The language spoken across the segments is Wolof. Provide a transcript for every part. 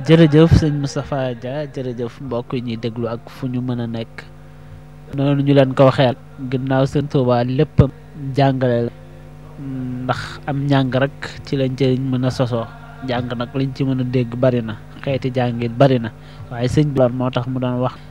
jërëjëf sëñ Moustapha Dia jërëjëf mbokk yi ñuy déglu ak fu ñu mën a nekk noonu ñu leen ko waxee ginnaaw sëñ Tuubaa lépp jàngale la ndax am njàng rek ci la njëriñ mën a sosoo jàng nag liñ ci mën a dégg bari na xeeti jàngit bari na waaye sëñ bi moo tax mu doon wax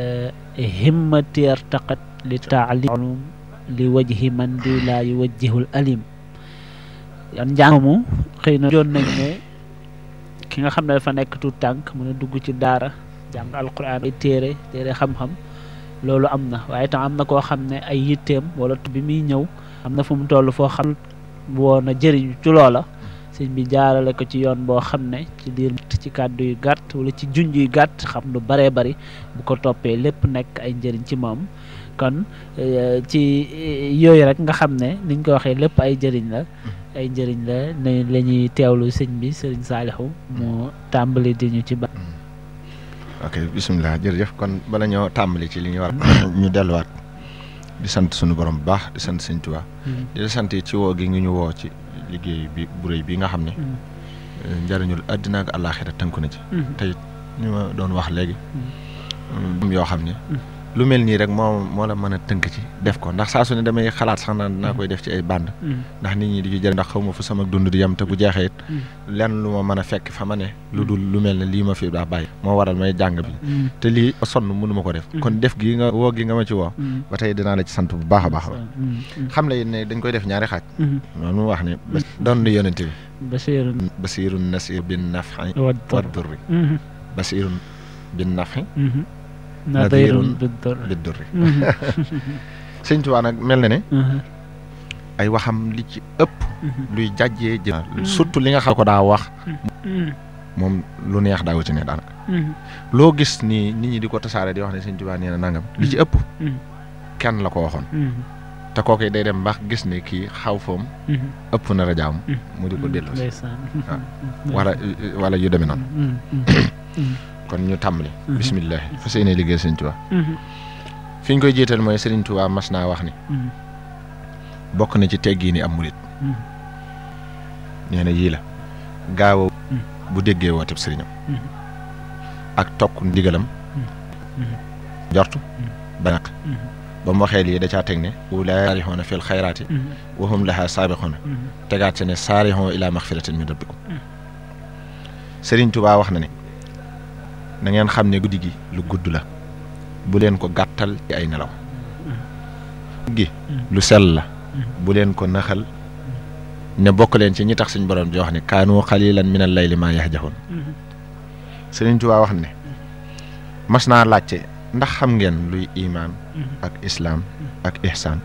himmati irtaqat li taalim li wajhi man di laa yuwajjihul alim yan njàng mu xëy na joon nañ ne ki nga xam ne dafa nekk tuut tànk mën a dugg ci daara jàng alquran ay téere xam-xam loolu am na waaye tam am na koo xam ne ay yitteem wala bi muy ñëw am na fu mu toll foo xam woon a jëriñu ci loola sëñ bi jaarale ko ci yoon boo xam ne ci diir ci kàddu yu gàtt wala ci junj yu gàtt xam lu baree bari bu ko toppee lépp nekk ay njëriñ ci moom kon ci yooyu rek nga xam ne niñ ko waxee lépp ay njëriñ la ne la ñuy teewlu sëñ bi sëriñ Saliou mu tàmbali di ñu ci ba ok bisimilah jërëjëf kon bala ñoo tàmbali ci li ñu war ñu delluwaat di sant sunu borom bu baax di sant sëñ Tuubaa di la sant ci woo gi ngi ñu woo ci liggéey bi bu rëy bi nga xam ne njariñul àddina ak àllaaxira tënku na ci tey ñu ma doon wax léegi yoo xam ne lu mel nii rek moo la mën a tënk ci def ko ndax saa su ne damay xalaat sax naan dinaa koy def ci ay band ndax nit ñi di ci jëriñ ndax xaw ma fu sama dund di yem te bu jeexee it lenn lu ma mën a fekk fa ma ne lu dul lu mel ne lii ma fi daa bàyyi moo waral may jàng bi te lii sonn mënu ma ko def kon def gi nga woo gi nga ma ci woo ba tey dinaa la ci sant bu baax a baax xam la it ne dañ koy def ñaari xaaj noonu mu wax ne doon nu yonente bi basirun nasir bin nafi wa durri basirun bin nafi nadirun biddurri sëñ Tuubaa nag mel na ne ay waxam li ci ëpp luy jàjjee jë surtout li nga xam ko daa wax moom lu neex daawu ci ne daanaka loo gis ni nit ñi di ko tasaare di wax ne sëñ Tuubaa nee na nangam li ci ëpp kenn la ko waxoon te kooku day dem baax gis ne kii xaw foom ëpp na rajaam mu di ko dellu waaw wala yu demee noonu kon ñu tàmbali bisimilah fas yéene liggéey sëñ Tuubaa fi ñu koy jiital mooy Sëriñ Tuubaa mas naa wax ni bokk na ci teggi ni am murit nee na yii la gaaw bu déggee wooteb sëriñam ak tokk ndigalam jortu banaq ba mu waxee lii da caa teg ne ulaaika saarixuuna fil xayraati wa hum lahaa saabiquuna tegaat ci ne saarixu ilaa maxfiratin min rabbikum Sëriñ Tuubaa wax na ne na ngeen xam ne guddi gi lu gudd la bu leen ko gàttal ci ay nelaw gi lu sell la bu leen ko naxal ne bokk leen ci ñi tax suñ borom di wax ne kaanu xalilan minal layli maa yahjahuun Sëriñ Tuubaa wax ne mas naa laajte ndax xam ngeen luy imaan ak islaam ak ihsaan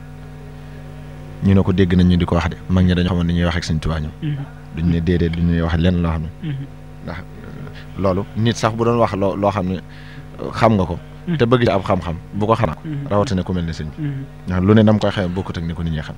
ñu ne ko dégg nañ ñu di ko wax de mag ñi dañoo xamoon ni ñuy wax ak Sëriñ Tuubaa ñoom duñ ne déedéet lu ñuy wax lenn loo xam ne ndax loolu nit sax bu doon wax loo xam ne xam nga ko te bëgg ci am xam-xam bu ko xam rawatina ku mel ne sëñ bi ndax lu ne dam koy xamee bokkut ak ni ko nit ñi xam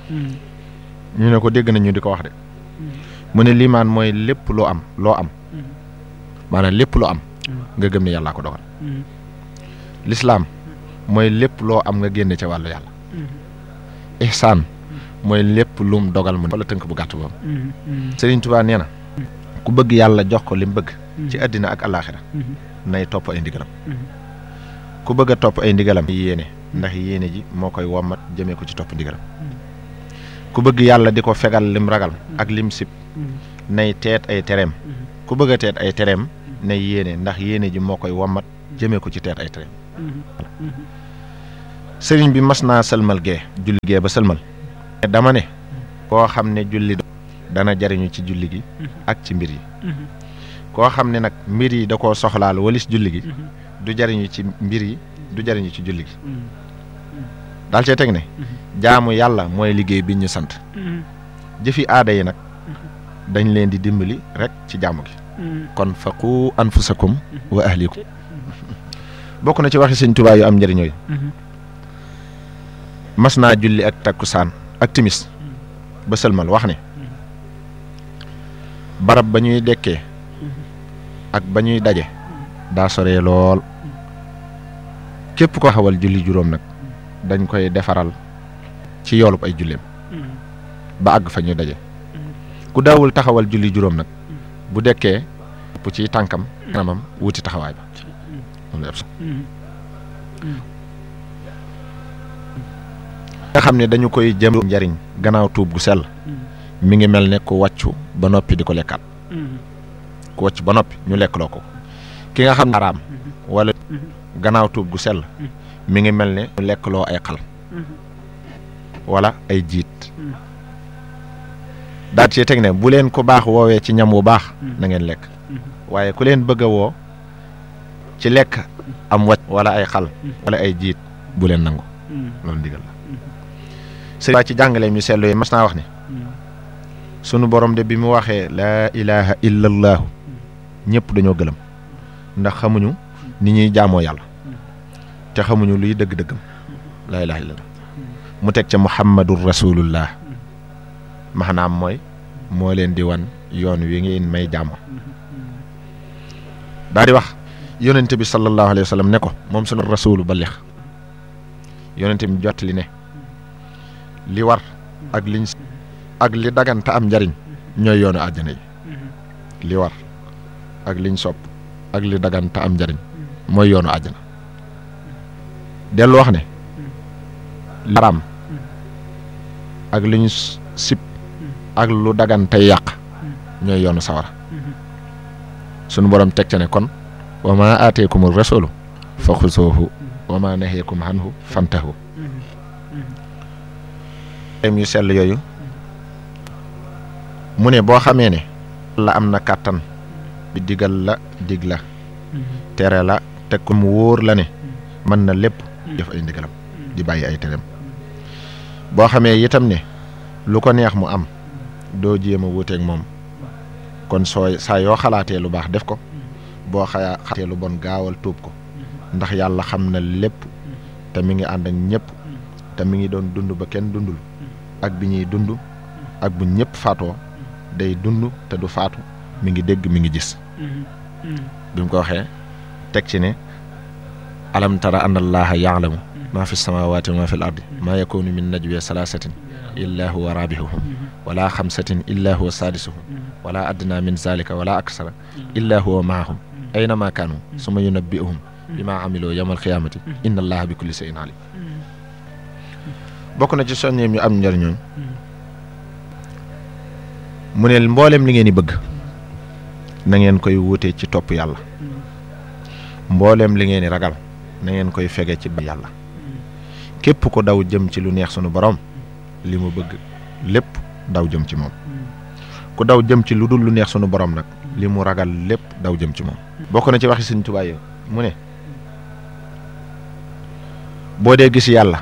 ñu ne ko dégg nañ ñu di ko wax de mu ne liimaan mooy lépp loo am maanaam lépp loo am nga gëm ne yàllaa ko dogal lislaam mooy lépp loo am nga génne ca wàllu yàlla ihsaan mooy lépp lum dogal mu wala tënk bu gàtt boobu Sëriñ Tuubaa nee na ku bëgg yàlla jox ko li mu bëgg ci àddina ak alaaxira nay topp ay ndigalam ku bëgg a topp ay ndigalam yéene ndax yéene ji moo koy wommat jëmee ko ci topp ndigalam ku bëgg yàlla di ko fegal lim ragal ak lim sib nay teet ay tereem ku bëgg a teet ay tereem nay yéene ndax yéene ji moo koy wommat jëmee ko ci teet ay tereem sëriñ bi mas naa sëlmal julli gee ba sëlmal dama ne koo xam ne julli dana jariñu ci julli gi ak ci mbir yi koo xam ne nag mbir yi da koo soxlaal walis julli gi du jariñu ci mbir yi du jariñu ci julli gi daal cee teg ne jaamu yàlla mooy liggéey bi ñu sant jëfi aada yi nag dañ leen di dimbali rek ci jaamu gi kon faqu anfusakum wa ahlikum bokk na ci waxi Sëñ Tuubaa yu am njëriñ yooyu mas naa julli ak takkusaan ak timis ba sëlmal wax ne barab ba ñuy dekkee ak ba ñuy daje daa soree lool képp ko xawal julli juróom nag dañ koy defaral ci yoolub ay julleem ba àgg fa ñuy daje ku daawul taxawal julli juróom nag bu dekkee topp ci tànkam kanamam wuti taxawaay ba nga xam ne dañu koy jëm njariñ gannaaw tuub gu sell mi ngi mel ne ku wàccu ba noppi di ko lekkaat ku wàcc ba noppi ñu lekkloo ko ki nga xam ne araam wala gannaaw tuub gu sell mi ngi mel ne ñu lekkloo ay xal wala ay jiit daat ci teg ne bu leen ko baax woowee ci ñam wu baax na ngeen lekk waaye ku leen bëgg a woo ci lekk am wàcc wala ay xal wala ay jiit bu leen nangu loolu ndigal la sëriñ ci jàngale mi seetlu yi mas naa wax ne sunu borom de bi mu waxee laa ilaha illa allaahu ñëpp dañoo gëlëm ndax xamuñu ni ñuy jaamoo yàlla te xamuñu luy dëgg-dëggam laa ilaha illa allah mu teg ca muhammadur rasulullah maanaam mooy moo leen di wan yoon wi ngeen may jaamoo daa di wax yonente bi sallallahu alayhi wa sallam ne ko moom sunu rasulu balix yonente bi jottali ne li war ak liñ ak li daganta am njariñ ñooy yoonu àjjana yi li war ak liñ sopp ak li daganta am njariñ mooy yoonu àjjana dellu wax ne li haram ak liñ sib ak lu daganta yàq ñooy yoonu sawara sunu borom teg ca ne kon wa ma aateekumur rasulu fa xusuuhu wa ma naheekum anhu fantahu yu sell yooyu mu ne boo xamee ne la am na kàttan bi digal la dig la tere la teg ko mu wóor la ne mën na lépp def ay ndigalam di bàyyi ay tereem boo xamee itam ne lu ko neex mu am doo jéem a wuuteeg moom kon saa yoo xalaatee lu baax def ko boo xalaatee lu bon gaawal tuub ko ndax yàlla xam na lépp te mi ngi ànd ak ñëpp te mi ngi doon dund ba kenn dundul ak bi ñuy dund ak bu ñëpp faatoo day dund te du faatu mi ngi dégg mi ngi gis bi mu ko waxee teg ci ne alam tara anna allaha yaalamu maa fi samawati wa maa fi l ardi maa yakunu min najwa salaasatin illa huwa rabihuhum wala xamsatin illa huwa saadisuhum wala adna min zalika wala aksara illa huwa maahum aynama kaanu summa yunabbi'uhum bima amiloo yawmal qiyaamati inna allaha bi kulli shay'in alim bokk na ci soññeem yu am njariñooñ mu ne mboolem li ngeen di bëgg na ngeen koy wutee ci topp yàlla mboolem li ngeen di ragal na ngeen koy fege ci ba yàlla képp ko daw jëm ci lu neex sunu borom li mu bëgg lépp daw jëm ci moom ku daw jëm ci lu dul lu neex sunu borom nag li mu ragal lépp daw jëm ci moom bokk na ci waxi Sëriñ Tuubaa yi mu ne boo dee gis yàlla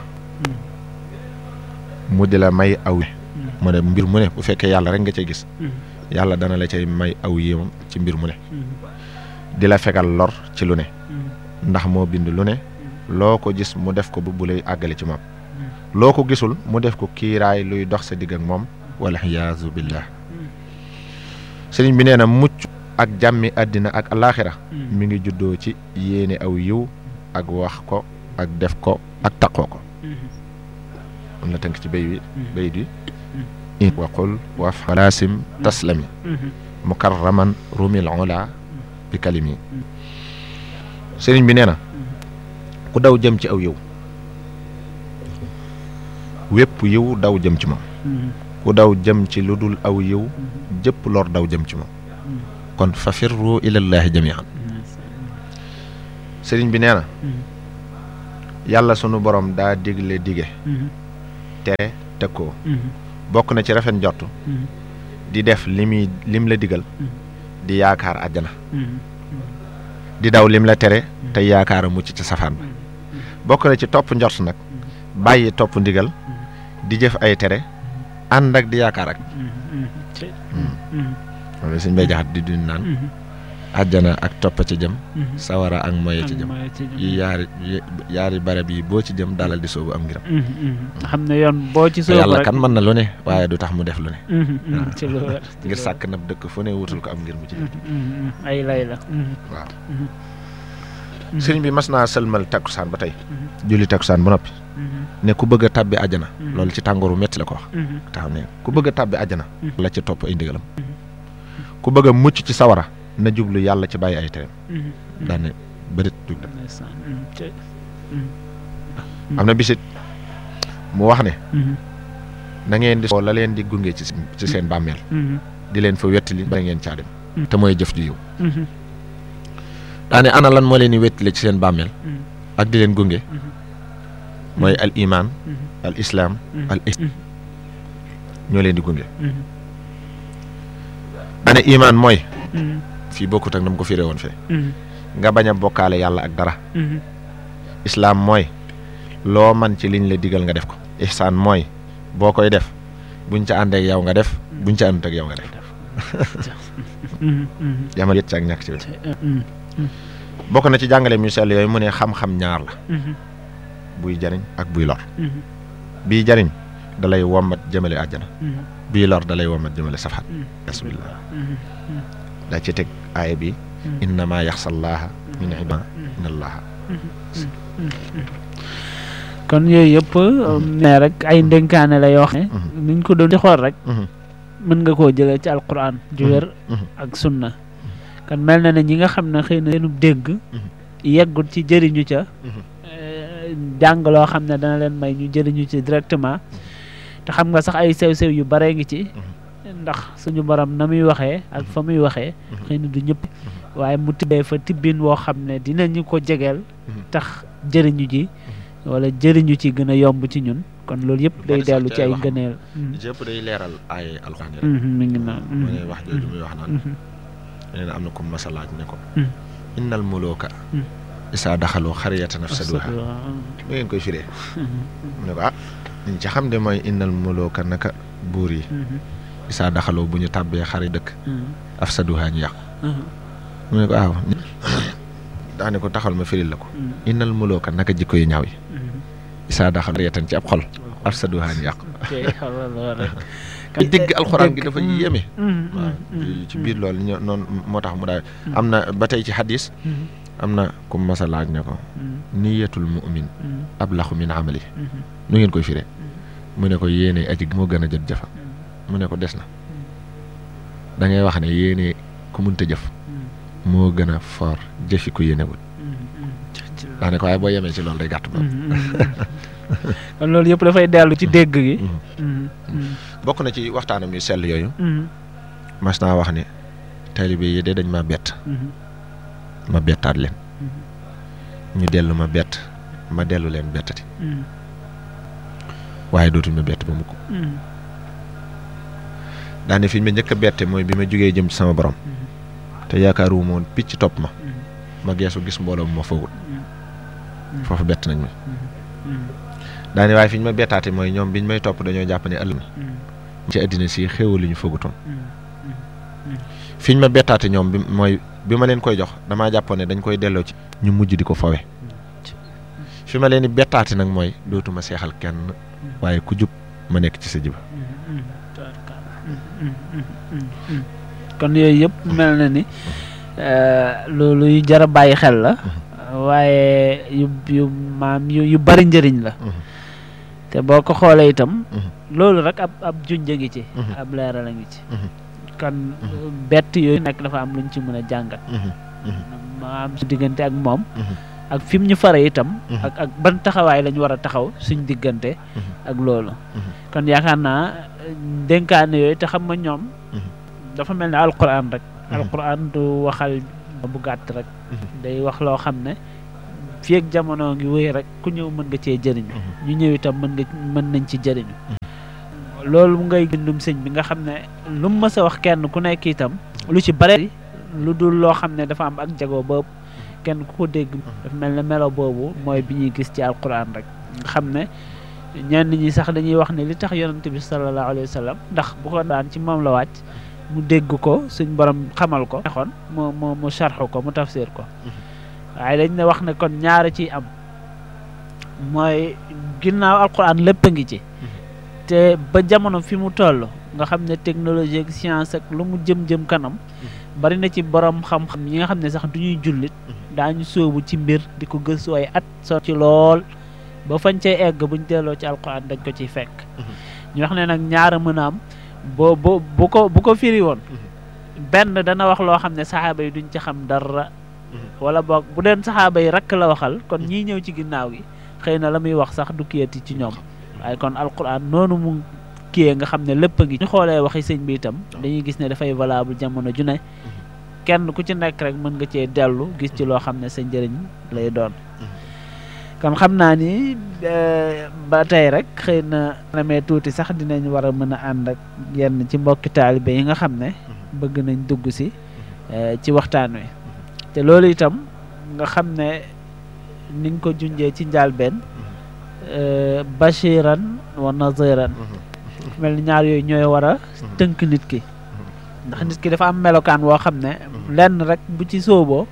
mu di la may aw mu ne mbir mu ne bu fekkee yàlla rek nga cay gis yàlla dana la cay may aw yéemam ci mbir mu ne di la fegal lor ci lu ne ndax moo bind lu ne loo ko gis mu def ko bu lay àggale ci moom loo ko gisul mu def ko kiiraay luy dox sa digg ak moom wala iyaazu billah sëriñ bi nee na mucc ak jàmmi àddina ak alaaxira mi ngi juddoo ci yéene aw yiw ak wax ko ak def ko ak taqoo ko am na tënk ci bay di waqul waf walaasim taslami mukarraman rumil ola bi kalimi sëriñ bi nee na ku daw jëm ci aw yiw wépp yiw daw jëm ci moom ku daw jëm ci lu dul aw yiw jëpp lor daw jëm ci moom kon fa firru ilallahi jamian sëriñ bi nee na yàlla sunu borom daa digle dige tere teg ko bokk na ci rafet njort di def lim la digal di yaakaar àjjana di daw lim la tere te yaakaar a mucc ci safaan ba bokk na ci topp njort nag bàyyi topp ndigal di jëf ay tere ànd ak di yaakaar ak loolu suñ bay jaxat di dund naan àjjana ak topp ci jëm sawara ak moye ci jëm yi yaari barab yi boo ci jëm dalal di soobu am ngiram xam ne yoon boo ci soobu yàlla kan mën na lu ne waaye du tax mu def lu ne ci lu wér ngir sàkk nab dëkk fu ne wutul ko am ngir mu ci ay lay la waaw sëriñ bi mas naa sëlmal takkusaan ba tey julli takkusaan ba noppi ne ku bëgg a tàbbi àjjana loolu ci tàngooru metti la ko wax taxaw ne ku bëgg a tàbbi àjjana la ci topp ay ndigalam ku bëgg a mucc ci sawara na jublu yàlla ci bàyyi ay tereem daane bërit jug dem am na bisit mu wax ne na ngeen di la leen di gunge ci seen bàmmeel di leen fa wettali ba ngeen caa dem te mooy jëf ju yiw daane ana lan moo leen di wettali ci seen bàmmeel ak di leen gunge mooy al iman al islam al ihsan ñoo leen di gunge daane iman mooy fii bokkut ak na mu ko firee woon fee nga bañ a bokkaale yàlla ak dara islam mooy loo man ci liñ la digal nga def ko ihsaan mooy boo koy def buñ ca ànd ak yow nga def buñ ca ànd ak yow nga def yamal yët ci ak ñàkk ci wet bokk na ci jàngale mu sell yooyu mu ne xam-xam ñaar la buy jariñ ak buy lor bii jariñ da lay wommat jëmale àjjana bii lor da lay wommat jëmale safaan bismillah daa ci teg aaya bi innama yaxsallaaha min ibaadihi innallaha kon yooyu yëpp ne rek ay ndénkaane la yoo xam ne niñ ko doon di xool rek mën nga koo jëlee ci alquran ju wér ak sunna kon mel na ne ñi nga xam ne xëy na seenu dégg yeggut ci jëriñu ca jàng loo xam ne dana leen may ñu jëriñu ci directement te xam nga sax ay sew-sew yu bare ngi ci ndax suñu borom na muy waxee ak fa muy waxee xëy na du ñëpp waaye mu tibbee fa tibbin woo xam ne dinañu ko jegeel tax jëriñu ji wala jëriñu ci gën a yomb ci ñun kon loolu yëpp day dellu ci ay gëneel yëpp day leeral ay alxuraan mi ngi naan mu ne wax jooju muy wax naan nee na am na ko masalaaj ne ko innal muluka isaa daxaloo xariyatan afsaduha lu ngeen koy firee mu ne ko liñ ci xam de mooy innal muluka naka buur yi isaa daxaloo bu ñu tàbbee xari dëkk afsaduha ñu yàqu mu ne ko waaw daane ko taxal ma firil la ko innal muluka naka jikko yi ñaaw yi isaa daxal xariyatan ci ab xol afsaduha ñu yàqu dégg alxuraan gi dafa yéeme waaw ci biir loolu noonu moo tax mu daal am na ba tey ci xadis am na ku masa laaj ne ko niyatul mu'min ablaxu min amali nu ngeen koy firee mu ne ko yéene aji moo gën a jot jëfa mu ne ko des na da ngay wax ne yéene ku munta jëf moo gën a for jëfi ku yéenewul daa ne ko waaye boo yemee ci loolu day gàtt ba kon loolu yëpp dafay dellu ci dégg gi bokk na ci waxtaanam yu sell yooyu mas naa wax ne taalibe yi de dañ ma bett ma bettaat leen ñu dellu ma bett ma dellu leen bettati waaye dootuñ ma bett ba mukk daane fi ñu ma njëkk a bette mooy bi ma jógee jëm ci sama borom te yaakaaru moon picc topp ma geesu gis mbooloo mu ma foogul foofu bett nañ ma daane waaye fi ñu ma bettaate mooy ñoom biñ may topp dañoo jàpp ne ëllëg ci àddina si xéewal li ñu foogutoon fi ñu ma bettaate ñoom bi ma leen koy jox damaa jàppoon ne dañ koy delloo ci ñu mujj di ko fawe fi ma leen di bettaate nag mooy dootuma seexal kenn waaye ku jub ma nekk ci sa jiba kon yooyu yëpp mel na ni loolu yu jar a bàyyi xel la waaye yu bari njëriñ la te boo ko xoolee itam loolu rek ab junjë ngi ci ab leeral a ngi ci kon bett yooyu nekk dafa am luñ ci mën a jàngat ma am su diggante ak moom ak fi mu ñu fare itam ak ban taxawaay lañ war a taxaw suñ diggante ak loolu kon yaakaar naa dénkaane yooyu te xam nga ñoom dafa mel ne alquran rek alquran du waxal bu gàtt rek day wax loo xam ne fii ak jamono ngi wéy rek ku ñëw mën nga cee jëriñu ñu ñëw itam mën nañ ci jëriñu loolu ngay bindum sëñ bi nga xam ne lu mu mës a wax kenn ku nekk itam lu ci bare lu dul loo xam ne dafa am ak jago boobu kenn ku ko dégg dafa mel ne melo boobu mooy bi ñuy gis ci alquran rek nga xam ne ñenn ñi sax dañuy wax ne li tax yonent bi sallallahu alayhi wa sallam ndax bu ko daan ci moom la wàcc mu dégg ko suñ borom xamal ko xon mu sarxu ko mu tafsir ko waaye dañ ne wax ne kon ñaara ciy am mooy ginnaaw alquran lépp a ngi ci te ba jamono fi mu toll nga xam ne technologie ak science ak lu mu jëm kanam bari na ci borom xam-xam yi nga xam ne sax du ñuy jullit daañu sóobu ci mbir di ko gëstu ay at so ci lool ba fañ cay egg buñ delloo ci alquran dañ ko ciy fekk ñu wax ne nag ñaara mën a am bu ko firi woon benn dana wax loo xam ne saxaaba yi duñ ci xam dara wala boog bu deen saxaaba yi rekk la waxal kon ñii ñëw ci ginnaaw gi xëy na la muy wax sax du kiyati ci ñoom waaye kon alquran noonu mu kiyee nga xam ne lépp a ngi ñu xoolee waxi sëñ bi itam dañuy gis ne dafay valable jamono ju ne kenn ku ci nekk rek mën nga cee dellu gis ci loo xam ne sa njëriñ lay doon kon xam naa ni ba tey rek xëy na namee tuuti sax dinañ war a mën a ànd ak yenn ci mbokki taalibe yi nga xam ne bëgg nañ dugg si ci waxtaan wi te loolu itam nga xam ne niñ ko junjee ci njàlbeen bashiran wa naziran mel ni ñaar yooyu ñooy war a tënk nit ki ndax nit ki dafa am melokaan woo xam ne lenn rek bu ci sóoboo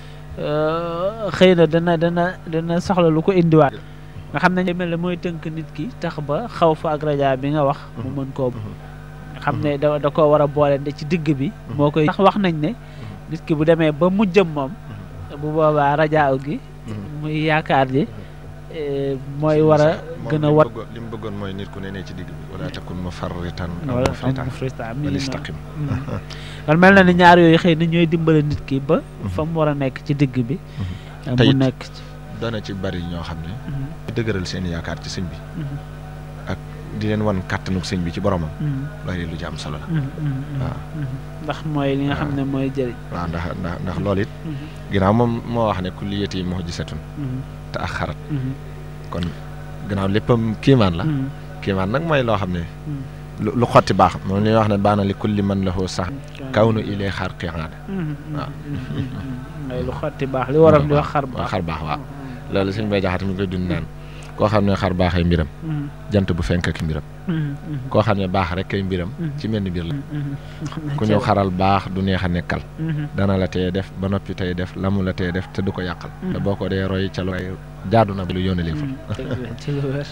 xëy na dana soxla lu ko indiwaat nga xam ne mel ne mooy tënk nit ki tax ba xaw fa ak raja bi nga wax mu mën koo xam ne da koo war a boole de ci digg bi moo koy tax wax nañ ne nit ki bu demee ba mujjëm moom bu boobaa rajaaw gi muy yaakaar ji mooy war a gën a wat li mu bëggoon mooy nit ku ne ci digg bi wala takun mufarritan wala mufritan istaqim kon mel na ni ñaar yooyu xëy na ñooy dimbale nit ki ba fa mu war a nekk ci digg bi mu nekk ci dana ci bari ñoo xam ne dëgëral seen yaakaar ci sëñ bi ak di leen wan kàttanuk sëñ bi ci boromam loolu lu ci am solo la waaw ndax mooy li nga xam ne mooy jëriñ waaw ndax loolu it ginnaaw moom moo wax ne kulliyati mu'jizatun te ak xarat kon gannaaw léppam kiimaan la kiimaan nag mooy loo xam ne lu xotti baax moom li ñuy wax ne baana li kulli man lahu sax kaw nu ilee xar qiyaada waaw mooy lu xotti baax li waral di wax xar baax waaw loolu suñu bay jaxate mi koy dund naan koo xam ne xar baax ay mbiram jant bu fenk ak mbiram koo xam ne baax rek ay mbiram ci mel ni mbir la ku ñëw xaral baax du neex a nekkal dana la teye def ba noppi tey def lamu la teye def te du ko yàqal te boo ko dee roy ca lu jaadu na lu yónnalee fa ci lu wér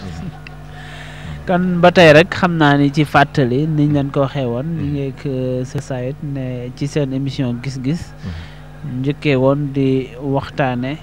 kon ba tey rek xam naa ni ci fàttali niñ leen ko waxee woon ñu ngeeg sa sayit ne ci seen émission gis-gis njëkkee woon di waxtaane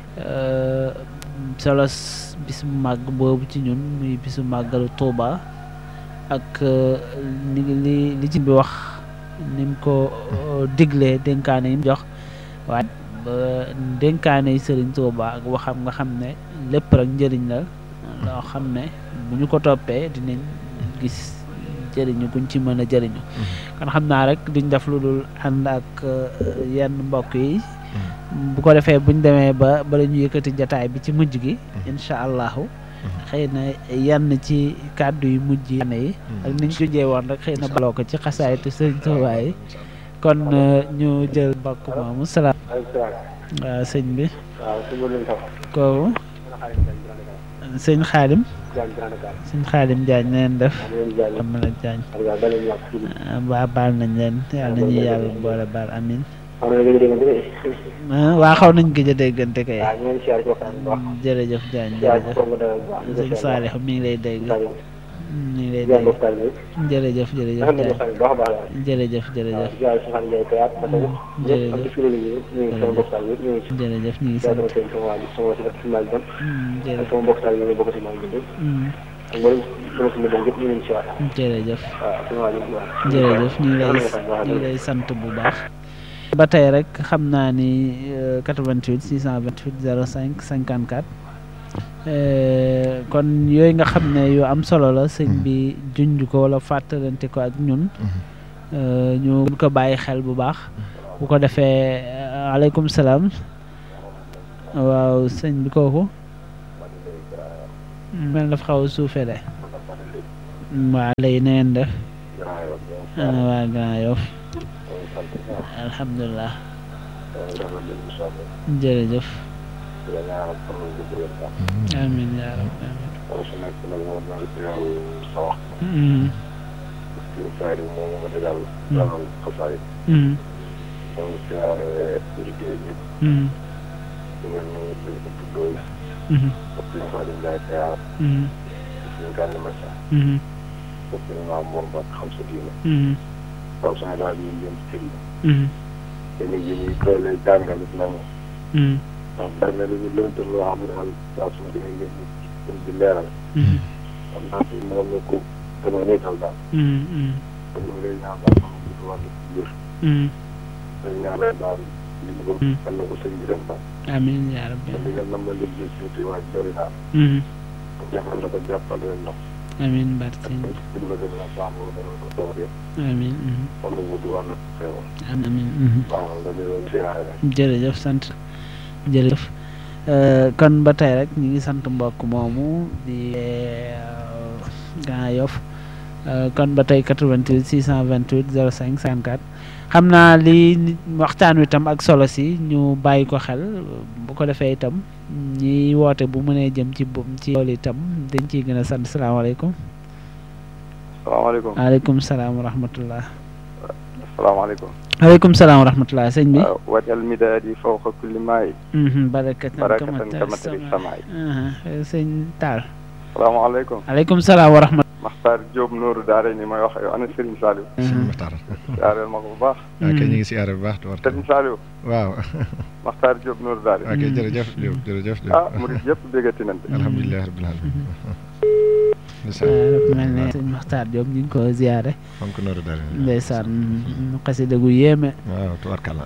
solos bisu màgg boobu ci ñun muy bisu màggalu Tuuba ak li ci bi wax ni mu ko diglee dénkaane yi mu jox waaye dénkaane yi Sëriñ Tuuba ak waxam nga xam ne lépp rek njëriñ la loo xam ne bu ñu ko toppee dinañ gis jëriñu guñ ci mën a jëriñu kon xam naa rek duñ def lu dul ànd ak yenn mbokk yi bu ko defee buñ demee ba la ñu yëkkati jataay bi ci mujj gi incha allahu xëy na yenn ci kàddu yu mujj yi ak niñ ko jee woon rek xëy na baloo ko ci xasaayitu Sëriñ Tuubaa yi kon ñu jël mbokk moomu salaam waaw sëñ bi kooku sëñ Xaadim Jaañ neen def am na Jaañ waa baal nañ leen yàlla nañuy yàlla boole baal amin waa xaw nañ gëj a déggante kay jërëjëf Jaañ jërëjëf sëñ Saalix mi ngi lay dégg jërëjëf jërëjëf jërëjëf ñu ngi sant jërëjëf ñu ngi lay sant bu baax ba tey rek xam naa ni 88 628 05 54 kon yooyu nga xam ne yu am solo la sëñ bi junj ko wala fàttalante ko ak ñun ñu gën ko bàyyi xel bu baax bu ko defee aleykum salaam waaw sëñ bi kooku mel na dafa xaw a suufee de waa lay na ngeen def ana waa Grand Yoff alhamdulilah jërëjëf amiin yaa rabbi ndax bari na lu ñu lëntal loo xam ne daal saa su ma demee ngeen di leeral. xam naa fi moom la ko gën a nekkal daal. kon ñu ngi lay ñaan daal moom ñu wàllu wér. dañ ñaanal daal li mu bëgg kan na ko sëñ bi def daal amiin yaa rabbi li nga nam na liggéey suuti waa jori daal jàppal na ko jàppal leen ndox amiin barke sëñ bi suñ la gën a sàmm dana ko toog yëpp amiin kon nag wuti war na xeewal amiin waaw nga di leen siyaare rek jërëjëf sant jërëjëf kon ba tey rek ñu ngi sant mbokk moomu di Grand Yoff kon ba tey 88 628 05 54 xam naa li waxtaan wi tam ak solo si ñu bàyyi ko xel bu ko defee itam ñi woote bu mënee jëm ci loolu itam dañ ciy gën a sant salaamaaleykum. salaamaaleykum. waaleykum salaam wa rahmatullah. salaamaaleykum. waaleykum salaam wa rahmatullah sëñ bi. wajal midaadi fawqa kulli maay. barakatan kamatari samaay. sëñ Tall. salaamaaleykum. waaleykum salaam wa rahmatullah. Maxtaar Diop Nooru Daara ni may wax yow ana Serigne Saliou. Serigne Maxtaar. siyaareel ma ko bu baax. ok ñu ngi siyaare bu baax. Serigne Saliou. waaw. Maxtaar Diop Nooru Daara. ok jërëjëf Diop jërëjëf. murid yëpp déggati nañ de. alhamdulilah rabbil alamin. dafa mel ne sëñ Maxtaar Diop ñu ngi ko ziyaare. fonk Nooru Daara. ndeysaan xasida gu yéeme. waaw tubarkalla.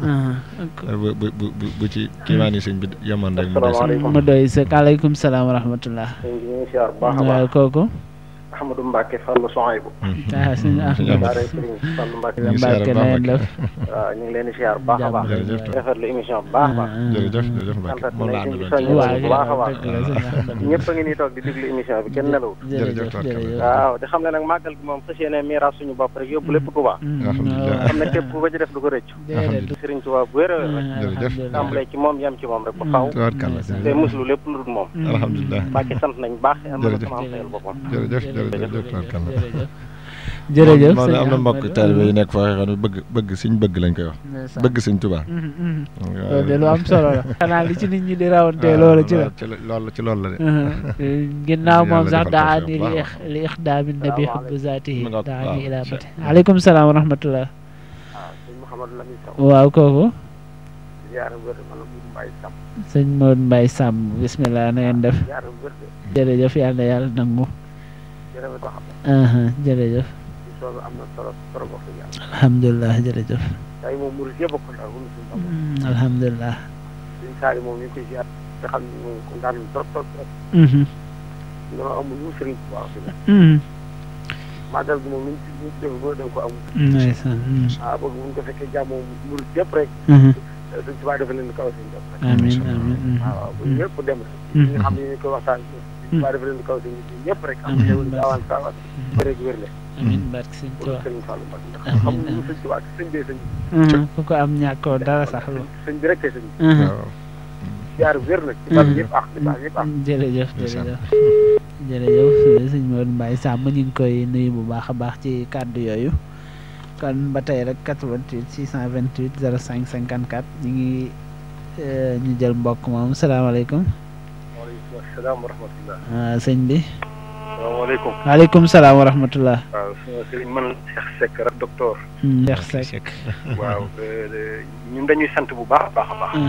bu ci kiimaani sëñ bi yemoon rek. mu doy sëkk aleykum salaam wa rahmatullah. waaw kooku. Ahmadou Mbacke Fallou Sohaybou. sëñ Ahmadou Fallou Mbacke neen def. waaw ñu ngi leen di siyaar bu baax a baax. rafetlu émission bu baax a baax. jërëjëf Mbacke moom laa àndaloon bu baax a baax. ñëpp a ngi nii toog di déglu émission bi kenn nelawul. waaw te xam ne nag màggal gi moom fas yéene miiras suñu bopp rek yóbbu lépp Touba. alhamdulilah xam ne képp ku ko ci def du ko rëccu. Serigne Touba bu wér a wér jërëjëf tàmbalee ci moom yem ci moom rek ba faw te muslu lépp lu dul moom. alhamdulilah Mbacke sant nañ baax am na sama am sayal boppam. jërëjëf moom am na mbokk taalibe yi nekk foo xam ne bëgg suñ bëgg lañ koy wax. bëgg suñ Tuubaa. loolu de lu am solo la. xanaa li ci nit ñi di rawantee loolu ci la. ci loolu la de. ginnaaw moom sax daa ni li ixdaami nabi xubbu zaatihi daa ni ilaa mati. aleykum salaam wa rahmatullah. waaw kooku. sëñ Modou Mbaye Samb bismillah na ngeen def. jërëjëf yàlla yàlla nangu. jërëjëf. alhamdulilah jërëjëf. alhamdulilah. moom ñu koy ziar te xam ne moom kontaan nañu trop trop trop. dama amul lu Sëriñ Tuubaa fi màggal gi moom ñu def ba da nga ko amul. ndeysaan. bëgg bu ñu ko fekkee jàmm moom murid yëpp rek. Sëriñ Tuubaa dafa leen kaw seen bopp rek. amiin amiin. waaw bu ñëpp dem rek. ñi nga xam ne ñu koy waxtaan Sëriñ Tuubaa dafa leen kaw seen ñëpp rek. am xewul gaawaan saawaan rek wér le. amiin barke Sëriñ Tuubaa. Sëriñ Fallou Mbacké ndax xam nga Sëriñ Tuubaa sëñ bee sëñ ku ko am ñàkkoo dara sax lu. sëñ bi rek kay sëñ bi. waaw. ziar wér nag. ci bal ñëpp ak ci bal ñëpp ak. jërëjëf jërëjëf. jërëjëf sëñ Modou Mbaye Samb ñu ngi koy nuyu bu baax a baax ci kàddu yooyu. kon ba tey rek 88 628 05 54 ñu ngi ñu jël mbokk moom salaamaaleykum. waaleykum salaam wa rahmatullah. sëñ bi. salaamaaleykum. waaleykum salaam wa rahmatullah. waaw sëriñ man Cheikh Seck rek docteur. Cheikh Seck. waaw ñun dañuy sant bu baax a baax a baax.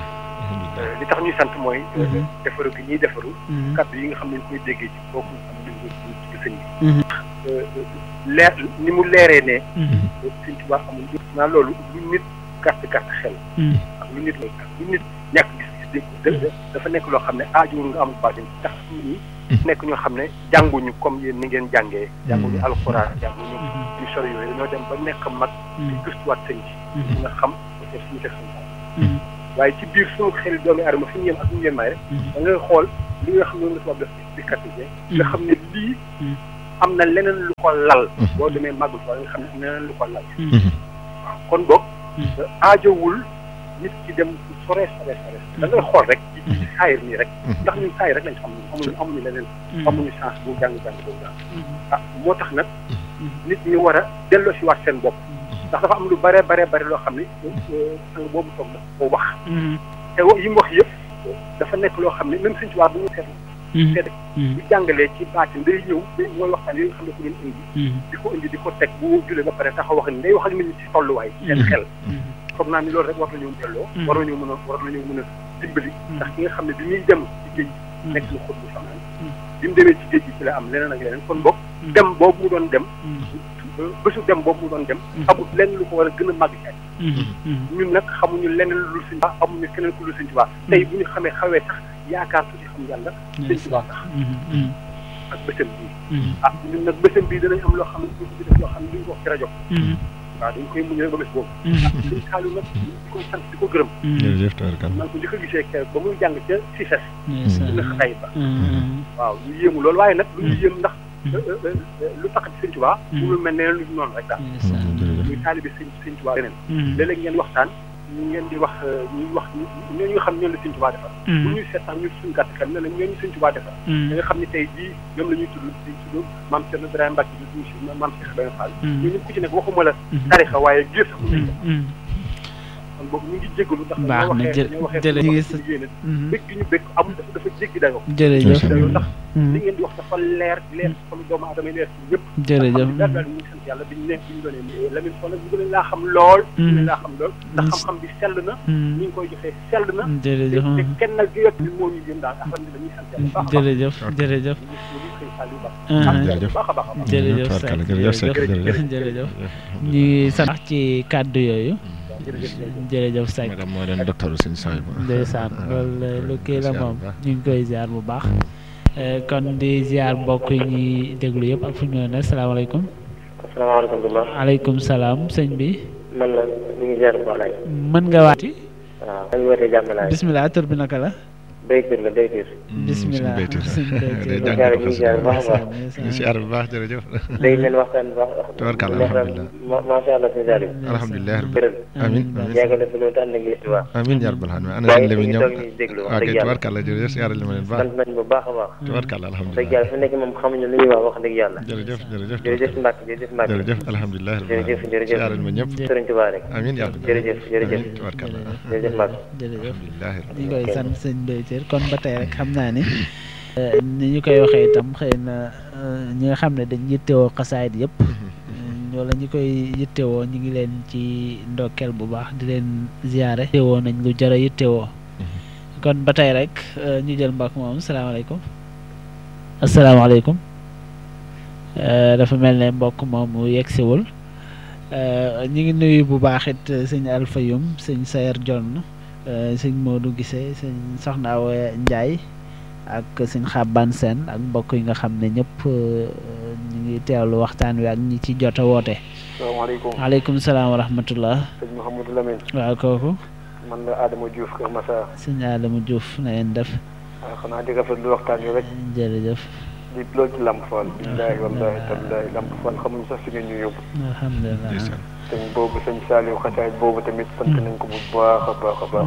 li tax ñuy sant mooy. defaru gi ñuy defaru. kàddu yi nga xam ne ñu koy déggee ci kooku am nañu ko ci sëñ bi. leer ni mu leeree ne. Sëñ Tuubaa amul naa loolu lu nit gàtt xel. ak lu nit ñàkk gis-gis dafa nekk loo xam ne aajowul nga am baatin tax ñi nekk ñoo xam ne jànguñu comme yéen ni ngeen jàngee. jànguñu alxuraan jànguñu ñu sori yooyu dañoo dem ba nekk mag. di gëstuwaat sëñ bi. nga xam peut-être suñu teg suñu waaye ci biir suñu xel doomi aadama fi ñu yem ak ñu leen may rek. da ngay xool li nga xam ne la tubaab def di catégorie. nga xam ne lii. am na leneen lu ko lal. boo demee màggul fa nga xam ne am na leneen lu ko lal. waaw kon boog. aajowul nit ki dem sore. da ngay xool rek ci saayir nii rek. ndax ñun saayir rek lañ xam amuñu leneen. amuñu chance bu jàng boobu daal. moo tax nag. nit ñi war a delloo si waat seen bopp. ndax dafa am lu bare loo xam ne sang boobu toog na ko wax. te yi mu wax yëpp dafa nekk loo xam ne même suñ ci waa bu ñu seetlu. bu jàngalee ci baatin day ñëw mooy waxtaan yi nga xam ne ko doon indi. di ko teg bu julee ba pare taxaw wax ni day wax ak nit ñi ci tolluwaay. seen xel. foog naa ni loolu rek war nañoo delloo. war nañoo mën a dimbali. ndax ki nga xam ne bi muy dem ci géej gi. nekk na xut bu fanaan. bi mu demee ci géej gi ci la am leneen ak leneen kon boog. dem boobu mu doon dem. bésu dem boobu mu doon dem amul lenn lu ko war a gën a màgg ci ñun nag xamuñu lenn lu dul Sëñ Tuubaa amuñu keneen ku dul Sëñ Tuubaa tey bu ñu xawee sax yaakaar tuuti xam yàlla Sëñ Tuubaa tax ak bésam bii ñun nag bésam bii danañ am loo xam ne duñ ko def loo xam ne duñ ko wax ci rajo waaw dañ koy muñ rek ba bés boobu Sëñ Saaliw nag di ko sant di ko gërëm jërëjëf tabarkalla man ko njëkk a gisee keroog ba muy jàng ca CICES dina xatay ba waaw ñu yéemu loolu waaye nag lu ñu yéem ndax lu tax ci Sëñ Tuubaa lu mel ne lu noonu rek daal muy taalibe Sëñ Tuubaa leneen léeg-léeg ngeen waxtaan ñu ngeen di wax ñuy wax ñooñu nga xam ñoom la Sëñ Tuubaa defar bu ñuy seet sax ñu suñu gàtt xel ne la ñooñu Sëñ Tuubaa defar da nga xam ne tey jii ñoom la ñuy tudd di tudd maam Cerno Ibrahima Mbacke bi maam Cheikh Ibrahima Fall ñoo ñëpp ku ci nekk waxuma la tarixa waaye géer sax kon boobu ñu ngi jégalu ndax baax na jërëjëf ñu ngi sa bëgg ñu bëgg amul dafa jéggi dayoo jërëjëf dayoo ndax li ngeen di wax dafa leer xolu doomu aadama yi leer ci ñëpp jërëjëf daal daal ñu ngi sant yàlla biñu nekk biñu doonee Lamine Fall nag ñu gën laa xam lool gën laa xam lool ndax xam-xam bi sell na ñu ngi koy joxee sell na jërëjëf te kenn nag direct bi moo ñu gën daal alhamdulilah ñuy sant yàlla baax jërëjëf jërëjëf baax a baax jërëjëf jërëjëf ñu sant ci kàddu yooyu jërëjëf Seck madame moo doon docteur Sëñ Saaliw ndeysaan loolu lu kii la moom ñu ngi koy ziar bu baax kon di ziar mbokk yi ñuy déglu yëpp ak fu ñu ne salaamaaleykum. asalaamaaleykum. aleykum salaam sëñ bi. man la ñu ngi ziar bu baax laay. mën nga waati. waaw maa ngi wootee jàmm laay. bisimilah tur bi naka la. Béytir la Béytir. bisimilah ñu ngi ziar bu baax a baax. ñu ziar bu baax jërëjëf. dégg ngeen waxtaan bu baax. tabarkalla alhamdulilah. macha allah sëñ Saliou. alhamdulilah. amiin yàggale fi loolu tànn ngi waaw. amiin yaa rabbal aalamiin ana sëñ Lamine ñoom ok tabarkalla jërëjëf ziar li ma leen baax. sant nañ bu baax a baax. tabarkalla alhamdulilah. dëgg yàlla fi nekk moom xamuñu lu ñuy wax dëgg yàlla. jërëjëf jërëjëf jërëjëf Mbacke jërëjëf Mbacke. jërëjëf alhamdulilah. jërëjëf jërëjëf ziar ma ñëpp. Sëriñ Tuubaa rek. amiin yaa rabbal jërëjëf jërëjëf. tabarkalla. jërëjëf Mbacke. jërëjëf alhamdulilah. ñu koy sant sëñ Béytir kon ba tey rek xam naa ni ni ñu koy waxee itam xëy na ñi nga xam ne dañ yittewoo xasaayid yëpp wala ñi koy yittewoo ñu ngi leen ci ndokkeel bu baax di leen ziyaare yittewoo nañ lu jara yittewoo kon ba tey rek ñu jël mbokk moom salaamaaleykum asalaamaaleykum dafa mel ne mbokk moomu yegsiwul ñu ngi nuyu bu baax it sëñ Alfayum sëñ Sayer Jonn sëñ Modou Gissé sëñ Soxna Awa Ndiaye ak sëñ Xaban Sène ak mbokk yi nga xam ne ñëpp ñu ngi teewlu waxtaan wi ak ñi ci jot a woote. salaamaaleykum. waaleykum salaam wa rahmatullah. sëñ Mouhamadou Lamine. waaw kooku. man la Adama Diouf Kër Massar. sëñ Adama Diouf na ngeen def. waaw xanaa di rafetlu waxtaan wi rek. jërëjëf. di loolu ci Lamp Fall. billaahi wallaahi tallaahi Lamp Fall xamuñ sax fi ngeen ñu yóbbu. alhamdulilah. sëñ boobu sëñ Saliou xasaay boobu tamit sant nañ ko bu baax a baax a baax.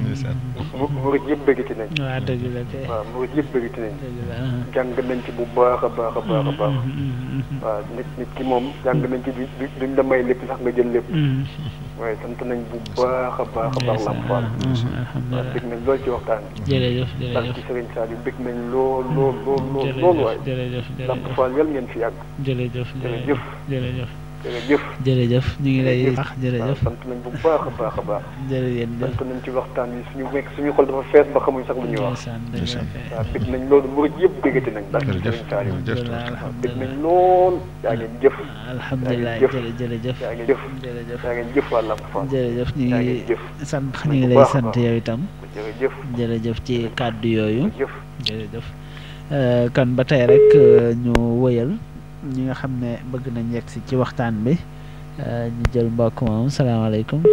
murid yëpp bëggati nañ. waaw dëgg la kay. waaw murid yëpp bëggati nañ. dëgg la. jàng nañ ci bu baax a baax a baax a baax. waaw nit ki moom jàng nañ ci duñ la may lépp sax nga jël lépp. waaye sant nañ bu baax a baax a baax Lamp Fall. waaw bëgg nañ lool ci waxtaan bi. jërëjëf ndax ci Sëriñ Saliou bëgg nañ lool lool lool lool lool waaye. jërëjëf Lamp Fall yal ngeen fi yàgg. jërëjëf jërëjëf jërëjëf jërëjëf. jërëjëf ñu ngi lay wax jërëjëf. sant nañ bu baax a baax a baax. jërëjëf sant nañ ci waxtaan bi suñu xol dafa fees ba xamuñ sax lu ñuy wax. waaw bëgg nañ loolu murid yëpp bëggati nañ. ndax Sëriñ Saliou bëgg nañ lool. yaa ngeen jëf. alhamdulilah jërëjëf. yaa ngeen jëf. jërëjëf yaa ngeen jëf waa Lamp Fall. jërëjëf ñu yaa ngi ngeen jëf. sant ñu ngi lay sant yow itam. jërëjëf. jërëjëf ci kàddu yooyu. jëf. jërëjëf kon ba tey rek ñu wëyal ñi nga xam ne bëgg nañ yegg si ci waxtaan bi ñu jël mbokk moom salaamaaleykum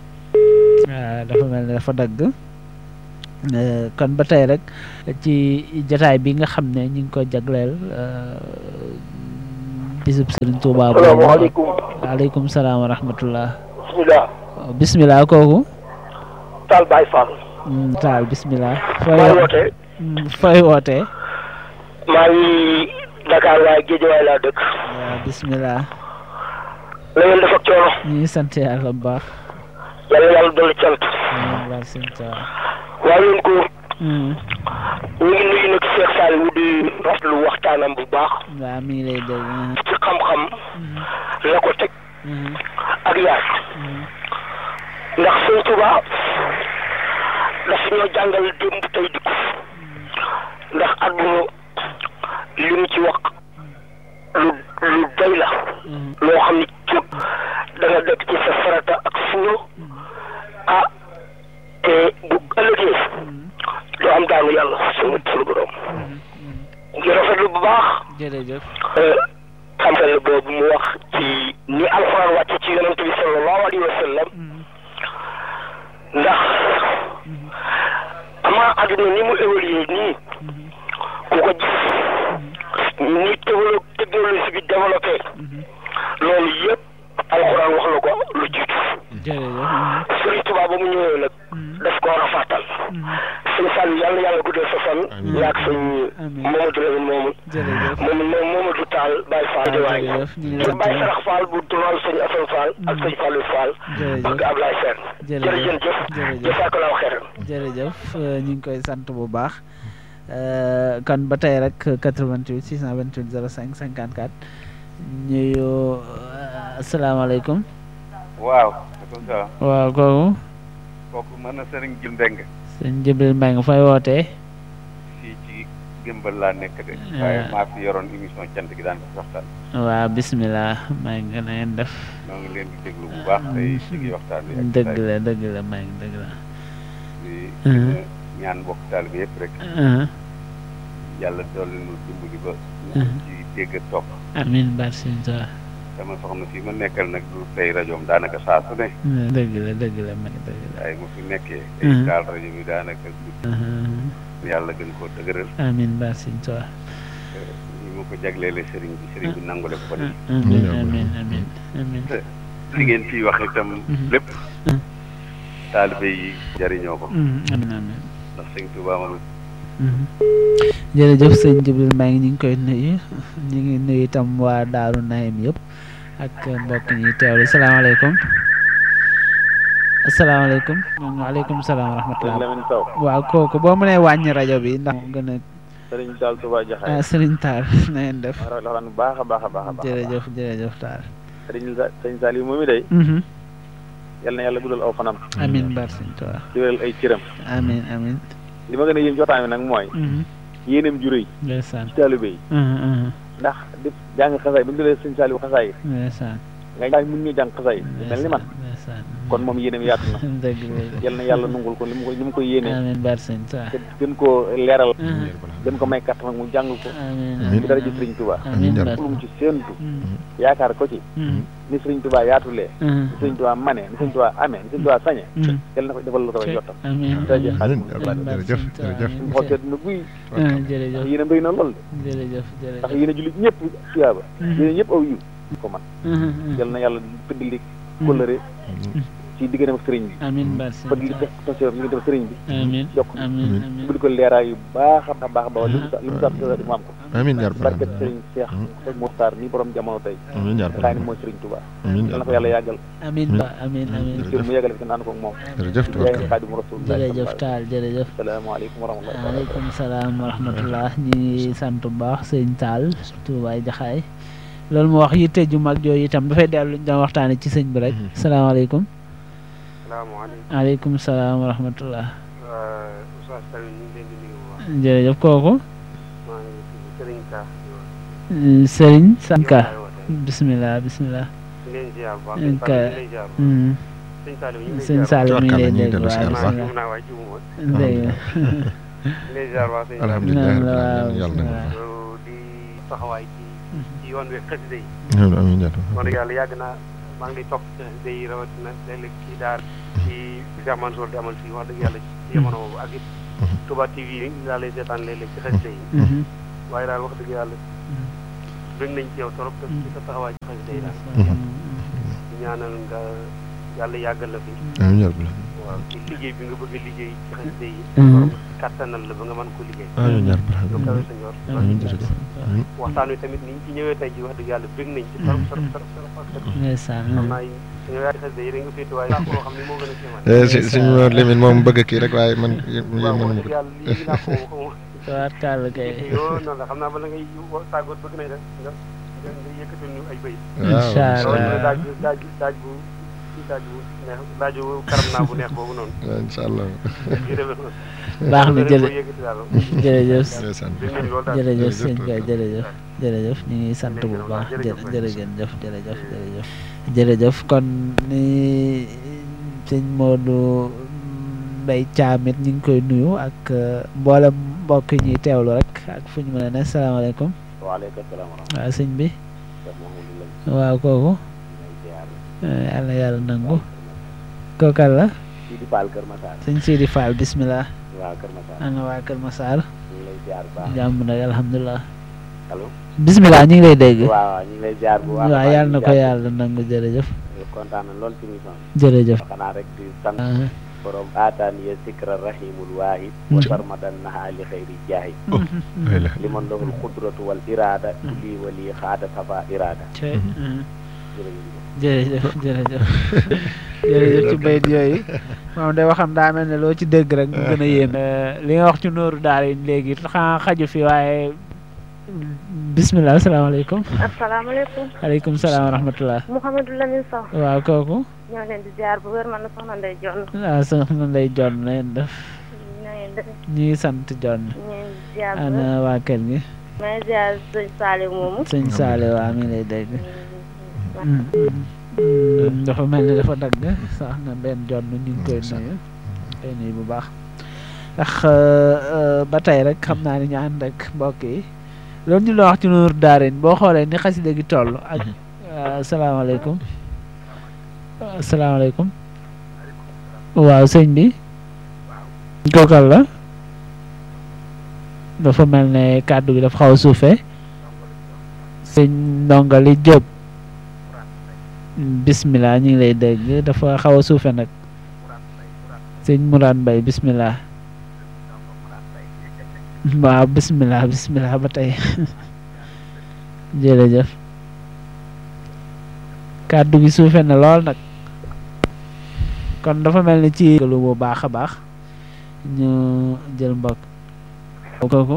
dafa mel ne dafa dagg kon ba tey rek ci jataay bi nga xam ne ñu ngi ko jagleel bisub Sëriñ Tuubaa boobu. salaamaaleykum. waaleykum salaam wa rahmatullah. bisimilah. bisimilah kooku. Tall Baye Fall. Tall bisimilah. maa ngi wootee. fooy wootee. maa ngi Dakar waaye Géejawaay laa dëkk. waaw bisimilah. la ngeen def ak coono. ñu ngi sant yàlla bu baax. yàlla yàlla dolli cant. waaye yéen ko. ñu ngi nuyu nag Cheikh Saliou di rafetlu waxtaanam bu baax. waaw mi ngi lay dégg. ci xam-xam. la ko teg. ak yaar. ndax Sëñ Tuubaa dafa ñoo jàngal démb tey dikku. ndax àdduna li mu ci wax lu lu doy la loo xam ni képp da nga dëkk ci sa farata ak fuñu te bu ëllëgee doo am daanu yàlla sunu borom ngi rafetlu bu baax jërëjëf xam-xam boobu mu wax ci ni alxuraan wàcc ci yonent bi sallallahu alayhi wa sallam ndax ama àdduna ni mu évolué nii ku ko gis ni technologie bi développé loolu yëpp alxuraan wax na ko lu jiitu Sëriñ Tuubaa ba mu ñëwee nag daf ko rafaatal sëñ Fall yàlla yàlla guddal sa fan yaag sëñ Mamadou Lamine Mamadou Tall Baye Fall di waay Baye Sarax Fall bu dural sëñ Assane Fall ak sëñ Fallou Fall ak Ablaye Sène jërëjëf jëfaakalaaw xeeran jërëjëf ñu ngi koy sant bu baax kon ba tey rek 88 628 05 54 ñuyu asalaamaaleykum waaw waaw kooku mën na Serigne Jil Mbeng sëñ Jibril Mbeng fay wootee fii ci Gëmbal laa nekk de waaye maa fi yoroon émission cant gi daan ko waxtaan waaw bismillah maa ngi na ngeen def noo ngi leen di déglu bu baax tey digi waxtaan bi ak dëgg la maa ngi dëgg la di ñaan mbokk taal bi yëpp rek yàlla dolli nu dimbali ba ci dégg topp amiin bar sëñ Tuubaa sama soxna fii ma nekkal nag du tey rajoom daanaka saa su ne dëgg la mag dëgg la waaye mu fi nekkee ay taal rajo bi daanaka yàlla gën koo dëgëral amiin bar sëñ Tuubaa ñi ma ko jagleele sëriñ bi nangule ko ko def amiin li ngeen ciy wax itam lépp taalibe yi jariñoo ko amiin ndax sëñ Tuubaa moom jërëjëf sëñ Jibril maa ngi ñu ngi koy nuyu ñu ngi nuyu itam waa Daaru Naim yëpp ak mbokk ñi teewlu salaamaaleykum asalaamaaleykum waaleykum salaam wa rahmatulah waaw kooku boo mënee wàññi rajo bi ndax mu gën a Serigne Tall Touba Jaxaay Serigne Tall na ngeen def bu baax a baax jërëjëf Tall Serigne Saliou moom mi day yal na yàlla guddal aw fanam amiin bar sëñ Tuubaa di wéral ay cëram amiin li ma gën a yéem jotaan bi nag mooy yéeneem ju rëy ndeysaan ci taalibe yi ndax di jàng xasaay bu ñu tuddee sëñ Saliou xasaay ndeysaan nga jaay mun ñu jàng xasaay mel ni man kon moom yéeneem yaatu na dëgg yal na yàlla nungul ko li mu ko yéenee amiin bar sëñ Tuubaa te gën koo leeral gën ko may kàttan nag mu jàng ko ci dara ji Sëriñ Tuubaa lu mu ci séentu yaakaar ko ci ni Sëriñ Tuubaa yaatulee ni Sëriñ Tuubaa manee ni Sëriñ Tuubaa amee ni Sëriñ Tuubaa sañee yal na ko defal la ko jottam daje xaalis jërëjëf suñu xool seet na guy jërëjëf yéen a bëri na lool de jërëjëf ndax yéen a jullit ñëpp tuyaaba yéen a ñëpp aw yiw ko man yal na yàlla pëddali kóllëre ci diggante ak sëriñ bi amiin bar sëñ pëddali tasio ñu ngi def sëriñ bi amiin yokk bëgg ko leeraay yu baax a baax ba li mu sax mu am ko amiin barket sëriñ Cheikh Mokhtar mi borom jamono tey nga xam ne mooy Sëriñ Tuubaa yal na ko yàlla yàggal amiin mu yàggal fi kenn ànd ko ak moom jërëjëf Xaadimu Rasuul jërëjëf Taal jërëjëf salaamaaleykum wa rahmatulah waaleykum salaam wa rahmatullah ñu ngi sant bu baax sëñ Taal Touba Jaxaay loolu mu wax yitte ju mag jooju itam dafay dellu ñu doon waxtaane ci sëñ bi rek salaamaaleykum waaleykum salaam wa rahmatullah jërëjëf kooku Serigne Sanka bismillah sëñ Saliou mi ngi lay dégg alhamdulilah di taxawaay ci yoon wi xasida yi amiin wax dëgg yàlla yàgg naa maa ngi lay topp ci xasida yi rawatina léeg-léeg ci daar ci Cheikh Mansour di amal fii wax dëgg yàlla ci jamono boobu ak it Touba TV yi laa lay seetaan léeg-léeg ci xasida yi waaye daal wax dëgg yàlla bëgg nañ ci yow trop te ci sa taxawaay ci xasida yi daal ñaanal nga yàlla yàggal la fi waaw ci liggéey bi nga bëgg a liggéey ci xasida yi borom kattanal la ba nga mën ko liggéey lu kawe sa njort waxtaan wi tamit niñ ci ñëwee tey ji wax dëgg yàlla bëgg nañ ci trop xam naa suñu yaay xasida yi rek nga féete waaye laa koo xam ne moo gën a kéemaan suñu Lamine moom bëgg kii rek waaye man waaw wax dëgg yàlla lii naa ko tawakkal kay yoo noonu la xam naa bala ngay tàggoot bëgg nañ rek nga yëkkatul ñu ay bëy incha allah daaj bu laaju karam naa bu neex boobu noonu. incha allah. baax na jërëjëf jërëjëf sëñ Ka jërëjëf ñu ngi sant bu baax jërëjëf kon ni sëñ Modou Mbaye Thiam it ñu ngi koy nuyu ak mboolem mbokk yi ñuy teewlu rek ak fu ñu mën a ne salaamaaleykum. waaleykum salaam wa rahmatulah. waaw sëñ bi. waaw kooku. yàlla nangu. kookal la. Sidi Fall Kër Massar. sëñ Sidi Fall bisimilah. waaw Kër Massar. ana waa Kër Massar. ñu ngi lay ziar bu baax. jàmm nag alhamdulilah. allo. bisimilah ñu ngi lay dégg. waaw ñu ngi lay ziar bu baax. waaw yàlla na ko yàlla nangu jërëjëf. kontaan na lool ci émission bi. jërëjëf. xanaa rek di sant. borom aataani ya sikra rahimul waahid wa sarmadan naha li xayri jaahid li man lahul xudratu wal irada lii wa lii xaada safa irada. jërëjëf ci bayit yooyu moom day waxam daa mel ne loo ci dégg rek mu gën a yéen li nga wax ci nooru daara yi léegi xanaa xaju fi waaye bisimilah asalaamaaleykum. asalaamaaleykum. aleykum salaam wa rahmatulah. Mouhamadou Lamine Sow. waaw kooku. ñoo leen di ziar bu wér man la soxna Ndeye Dione. waaw soxna Ndeye Dione na ngeen def. ñu ngi sant Dione. ñu ngi ziar ana waa kër gi. maa ngi ziar sëñ Saliou moomu. sëñ Saliou waa mi lay dégg. dafa mel ni dafa dagg sax na benn Dione ñu ngi koy nuyu bu baax. ndax ba tey rek xam naa ni ñu ànd ak mbokk yi. loolu ñu la wax ci Nuuru Daarayni boo xoolee ni xasida gi toll ak asalaamaaleykum asalaamaaleykum waaw sëñ bi kookal la dafa mel ne kàddu gi dafa xaw a suufee sëñ Ndongali Diop bismillah ñu ngi lay dégg dafa xaw a suufe nag sëñ Mourane Mbaye bismillah waaw bismillah ba tey jërëjëf kàddu gi suufe na lool nag kon dafa mel ni ci lu bu baax a baax ñu jël mbokk kooku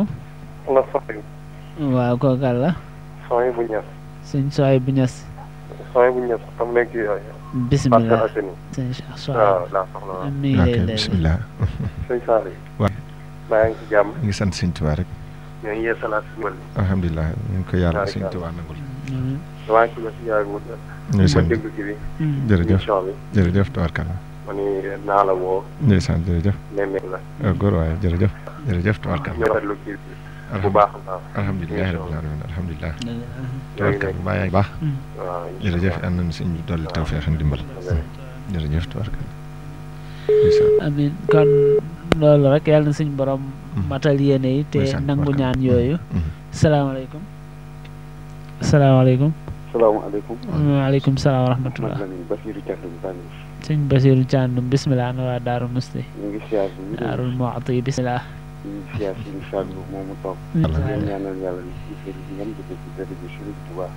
waaw kookal la sooy bu ñes sëñ sooy bu ñes xam léegi bismillah sëñ sooy mi ngi lay bismillah sëñ Saliou maa ngi ci jàmm. ñu ngi sant sëñ Tuubaa rek. ñoo ngi yeesalaat si mbal. alhamdulilah ñu ngi ko yàlla sëñ Tuubaa nangul. maa ngi ci ba si yàggul. ndeysaan ma déglu ci bi. jërëjëf émission bi. jërëjëf tabarkalla. ma ni naa la woo. ndeysaan jërëjëf. nemmeeku la. góor waaye jërëjëf tabarkalla. ñoo rafetlu kii bu baax a baax. alhamdulilah rabbil alamin alhamdulilah. tabarkalla baa yaa ngi baax. waaw jërëjëf yal nañu sëñ bi dolli tawfeex ak ndimbal. jërëjëf tabarkalla. amiin kon loolu rek yàlla na suñ borom matal yéene yi te nangu ñaan yooyu. salaamaaleykum. salaamaaleykum. waaleykum salaam wa rahmatulah. sëñ Basiirou Thiandoum bisimilah na waa Daaru Musti. ñu ngi siyaar Daarul Muxti bisimilah. ñu ngi siyaar suñu Saliou moomu toog. ñaanal yàlla ci sëriñ bi ngeen dëkk ci dëkk bi Sëriñ Tuubaa.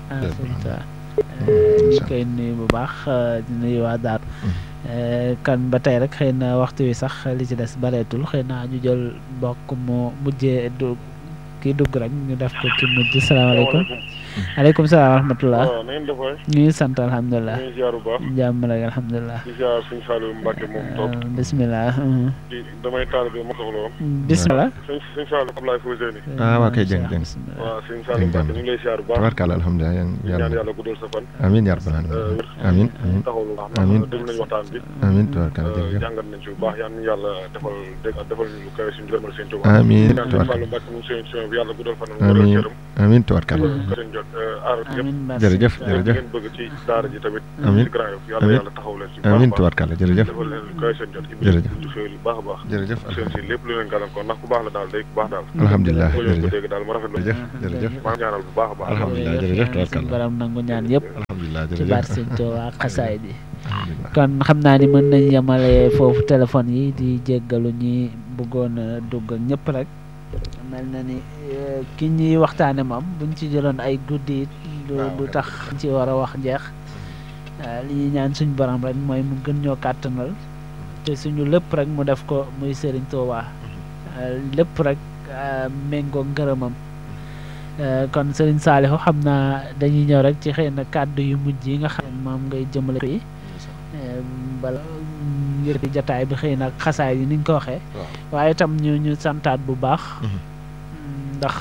ñu koy nuyu bu baax di nuyu waa Daaru. kan ba tey rek xëy na waxtu wi sax li ci des bareetul xëy na ñu jël mbokk mu mujjee kii dugg rek ñu def ko ci mujj salaamaaleykum. aleykum salaam wa rahmatulah. waaw na ngeen def waay. ñu ngi sant alhamdulilah. ñu ngi ziar bu baax. jàmm rek alhamdulilah. di ziar suñu Saliou Mbacke moom toog. bisimilah. damay taalibe ma soxla woon. bisimilah. suñu Saliou Ablaye Fousseyni. waa kay jëng. waaw suñu Saliou Mbacke ñu ngi lay ziar bu baax. tabarkalla alhamdulilah ñaan yàlla guddal sa fan. amiin yaa rabbal aalamiin. amiin amiin taxawlu amiin déglu nañu waxtaan bi. amiin tabarkalla jërëjëf. jàngat nañ ci bu baax yal nañu yàlla defal ñu lu kawe suñu gërëmal seen Tuubaa. amiin ñaan suñu Saliou Mbacke moom seen bi yàlla guddal fan. amiin amiin tabarkalla. jërëjëf ngeen bëgg ci daara ji tamit. amiin ci Grand Yoff yàlla taxaw leen ci. amiin tabarkalla jërëjëf. defal leen lu kawe seen jot. jërëjëf ci xéwal yu baax a baax. jërëjëf seen si lépp lu leen gàllankoor ndax ku baax la daal day ku baax daal. alhamdulilah ko dégg daal mu rafetlu. jërëjëf maa ngi ñaanal bu baax a baax. alhamdulilah jërëjëf tabarkalla. baram nangu ñaan yëpp. alhamdulilah ci jërëjëf baat sëñ Tuubaa xasaay di kon xam naa ni mën nañ yemale foofu téléphone yi di jéggalu ñi bëggoon a dugg ak ñëpp rek mel na ni ki ñuy waxtaane moom buñ ci jëloon ay guddi du tax ci war a wax jeex li ñuy ñaan suñ borom rek mooy mu gën ñoo kàttanal te suñu lépp rek mu def ko muy Sëriñ Tuubaa lépp rek méngoo ngërëmam kon Sëriñ Saalihu xam naa dañuy ñëw rek ci xëy na kàddu yu mujj yi nga xam ne moom ngay jëmale yi bala ngir di jataay bi xëy na ak xasaay yi niñ ko waxee waaye itam ñu santaat bu baax ndax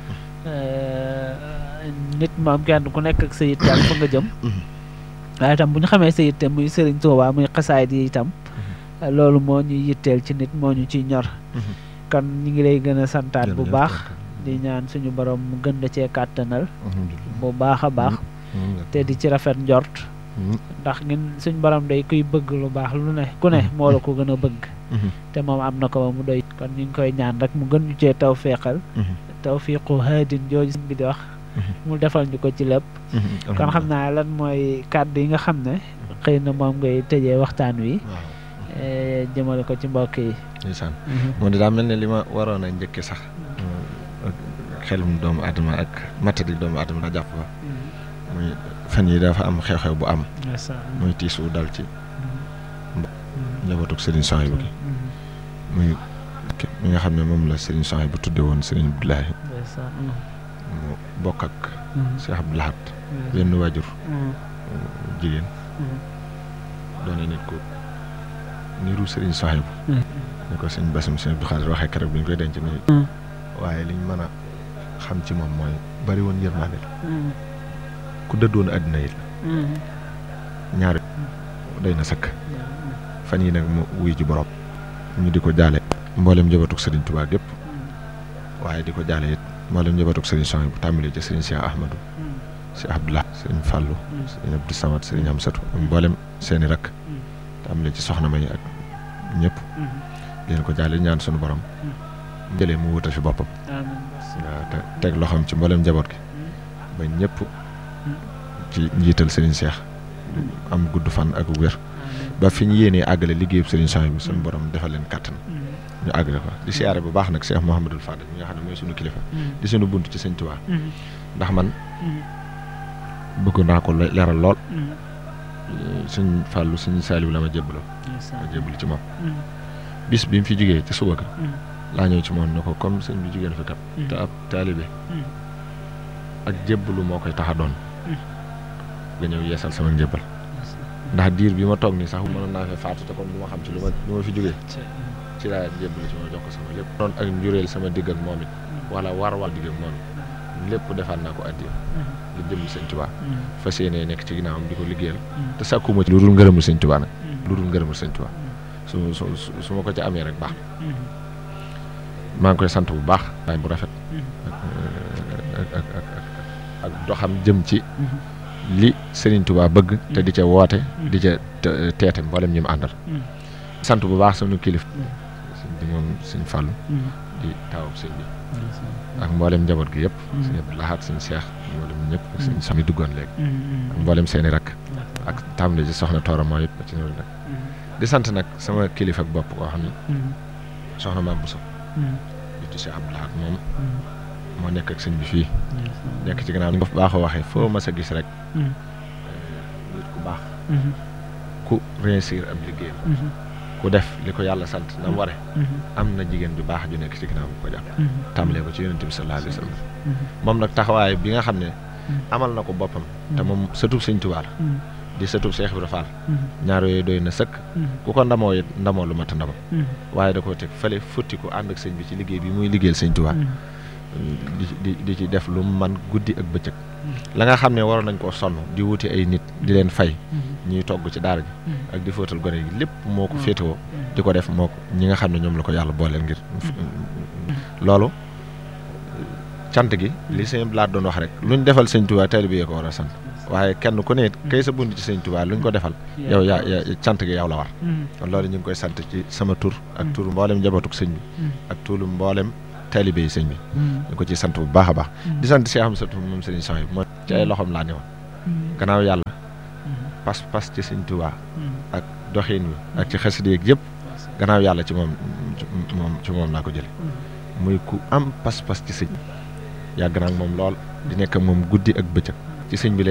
nit moom kenn ku nekk ak sa yitte ak fa nga jëm waaye itam bu ñu xamee sa yitte muy Serigne Touba muy xasaay yi itam loolu moo ñuy yitteel ci nit moo ñu ciy ñor kon ñu ngi lay gën a santaat bu baax di ñaan suñu borom mu gën da cee kàttanal bu baax a baax te di ci rafet njort ndax ngeen suñ borom day kuy bëgg lu baax lu ne ku ne moo la ko gën a bëgg te moom am na ko ba mu doy kon ñu ngi koy ñaan rek mu gën ñu cee tawféexal tawfiqu haadin jooju bi di wax mu defal ñu ko ci lépp kon xam naa lan mooy kàddu yi nga xam ne xëy na moom ngay tëjee waxtaan wi jëmale ko ci mbokk yi ndeysaan moom daa mel ne li ma waroon a njëkke sax xelum doomu adama ak matadi doomu adama la jàpp ba muy fan yi dafa am xew-xew bu am muy tiis wu dal ci njabootug Serigne Souhaïbou gi muy mi nga xam ne moom la Serigne Souhaïbou bu tudde woon Serigne Abdoulahi mu bokk ak Cheikh Abdou Lahad benn waajur jigéen doone nit ko niru Serigne Souhaïbou ni ko sëñ Bassum sëñ Abdou Khadre waxee keroog bi ñu koy denc nii waaye liñ mën a xam ci moom mooy bari woon yërmande la ku dëddoon àddina yi la ñaari doy na sëkk fan yi nag mu wuy ci borom ñu di ko jaale mboolem njabootug Serigne Touba gépp waaye di ko jaale it mboolem njabootug Serigne Souhaïbou bu tàmbalee ci Serigne Cheikh Ahmadou Cheikh Abdoulaye Serigne Fallou Serigne Abdou Samad Serigne Amsatou mboolem seeni rakk tàmbalee ci soxna May ak ñëpp leen ko jaale ñaan sunu borom jëlee mu wutal fi boppam waaw te teg loxoom ci mboolem njaboot gi ba ñëpp ci njiital Serigne Cheikh am gudd fan ak wér ba fi ñu yéenee àggale liggéeyub Serigne Souhaïbou bi sunu borom defal leen kàttan ñu àggale ko di siyaare bu baax nag Cheikh Mouhamadul Fadel mi nga xam ne mooy sunu kilifa di sunu bunt ci Sëñ Tuubaa ndax man bëgg naa ko leeral lool Sëñ Fàllu Sëñ Saaliw la ma jébbaloo ci moom bis bi mu fi jógee ci suba ka laa ñëw ci moom ne ko comme sëñ bi jógee na fi kat te ab taalibe ak jébbalu moo koy tax a doon nga ñëw yeesal sama njébbal ndax diir bi ma toog nii sax mënoon naa fee faatu te kon du ma xam ci lu ma fi jógee ci laa jébbalu ci ma jox ko sama lépp noonu ak njureel sama digg ak moom it wala war digg ak moom it lépp defaat naa ko addiya lu jëm Sëñ Tuubaa fas yéenee nekk ci ginnaawam di ko liggéeyal te sàkkuma ci lu dul ngërëmul Sëñ Tuubaa nag lu dul ngërëmul Sëñ Tuubaa su ma ko ci amee rek baax maa ngi koy sant bu baax waaye bu rafet ak doxam jëm ci li Serigne Touba bëgg te di ca woote di ca teete mboolem ñi mu àndal sant bu baax sunu kilif sëñ bi moom sëñ Fallou di taawub sëñ bi ak mboolem njaboot gi yëpp sëñ Abdou Lahad sëñ Cheikh mboolem ñëpp ak sëñ Sami duggoon léegi ak mboolem seeni rakk ak tàmbali ci soxna Toora moo it ci ñëw nag di sant nag sama kilifa ak bopp koo xam ne soxna Mame Bousso di Cheikh Abdou Lahad moom moo nekk ak sëñ bi fii nekk ci gannaaw ni nga ko baaxoo waxee foo mas a gis rek nit ku baax ku réussir ab liggéeyam ku def li ko yàlla sant na mu ware am na jigéen ju baax ju nekk ci gannaaw bu ko jàpp tàmbalee ko ci yonent bi sallallahu alayhi wa sallam moom nag taxawaay bi nga xam ne amal na ko boppam te moom sëtub Sëñ Tuubaa la di sëtub Cheikh Ibra Fall ñaar yooyu doy na sëkk ku ko ndamoo it ndamoo lu mat a ndamoo waaye da koo teg fële futti ko ànd ak sëñ bi ci liggéey bi muy liggéeyal Sëñ Tuubaa di ci def lu man guddi ak bëccëg la nga xam ne waroon nañ koo sonn di wuti ay nit di leen fay ñuy togg ci daara ji ak di fóotal gone gi lépp moo ko féetewoo di ko def moo ko ñi nga xam ne ñoom la ko yàlla booleel ngir loolu cant gi li sëñ Blaat doon wax rek luñ defal Sëñ Tuubaa taalibe yi ko war a sant waaye kenn ku ne kay sa bunt ci Sëñ Tuubaa luñ ko defal yow yaa cant gi yow la war kon loolu ñu ngi koy sant ci sama tur ak tur mboolem njabootuk sëñ bi ak turu mboolem taalibe yi sëñ bi ñu ko ci sant bu baax a baax di sant Cheikh Amsatou moom Serigne Souhaïbou moo ci ay loxoom laa newoon gannaaw yàlla pas ci Sëñ Tuubaa ak doxiin wi ak ci xasida yeeg yëpp gannaaw yàlla ci moom laa ko jële muy ku am pas ci sëñ yàgg naa ak moom lool di nekk moom guddi ak bëccëg ci sëñ bi